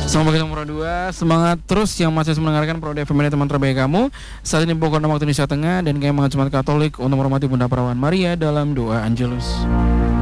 Selamat pagi nomor 2. Semangat terus yang masih mendengarkan Pro FM ini, teman terbaik kamu. Saat ini pukul 6 waktu Indonesia Tengah, dan kami mengajak Jemaat Katolik untuk menghormati Bunda Perawan Maria dalam doa Angelus.